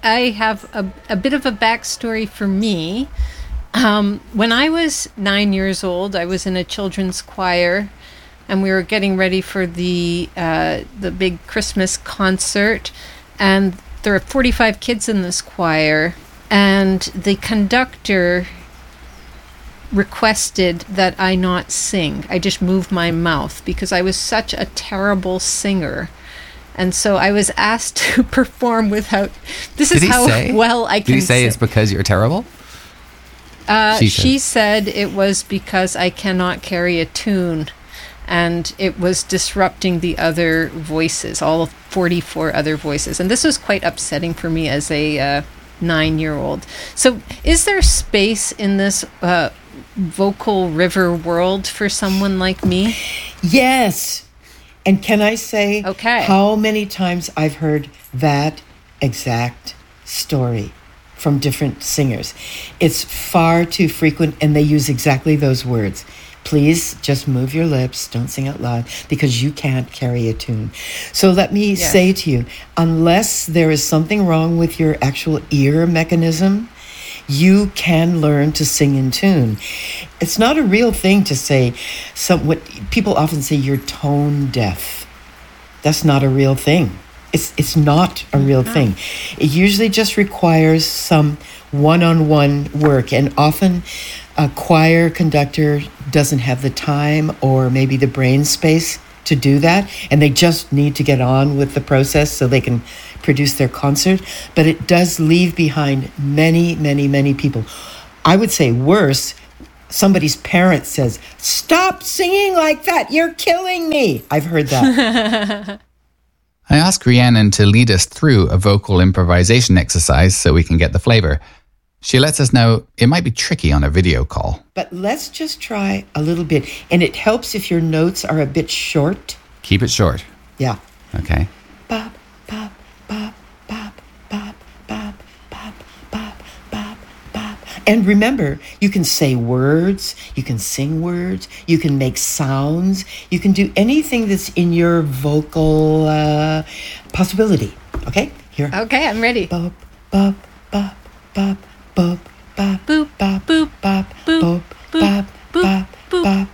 I have a bit of a backstory for me. When I was 9 years old, I was in a children's choir, and we were getting ready for the big Christmas concert, and there are 45 kids in this choir, and the conductor requested that I not sing. I just move my mouth because I was such a terrible singer. And so I was asked to perform without... This is how well I can Did he say it's because you're terrible? She said it was because I cannot carry a tune, and it was disrupting the other voices, all 44 other voices. And this was quite upsetting for me as a 9-year-old. So is there space in this vocal river world for someone like me? Yes. And can I say how many times I've heard that exact story from different singers? It's far too frequent, and they use exactly those words. Please just move your lips, don't sing out loud, because you can't carry a tune. So let me say to you, unless there is something wrong with your actual ear mechanism, you can learn to sing in tune. It's not a real thing to say, what people often say, you're tone deaf. That's not a real thing. It's not a real thing. It usually just requires some one-on-one work, and often a choir conductor doesn't have the time or maybe the brain space to do that, and they just need to get on with the process so they can produce their concert. But it does leave behind many, many, many people. I would say worse, somebody's parent says, "Stop singing like that, you're killing me." I've heard that. I asked Rhiannon to lead us through a vocal improvisation exercise so we can get the flavor. She lets us know it might be tricky on a video call. But let's just try a little bit. And it helps if your notes are a bit short. Keep it short. Yeah. Okay. Bop, bop, bop, bop, bop, bop, bop, bop, bop, bop. And remember, you can say words, you can sing words, you can make sounds, you can do anything that's in your vocal possibility. Okay? Here. Okay, I'm ready. Bop, bop, bop, bop, bop, bop, Boop, bop, boop, bop, boop, bop, bop, boop, bop, boop, bop,